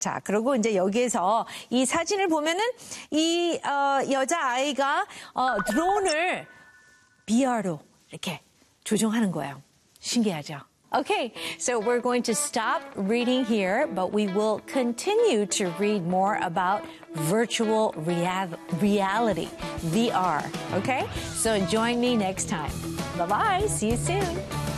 자, 그리고 이제 여기에서 이 사진을 보면은 이 여자아이가 드론을 VR로 이렇게 조종하는 거예요. 신기하죠? Okay, so we're going to stop reading here, but we will continue to read more about virtual reality, VR, okay? So join me next time. Bye-bye, see you soon.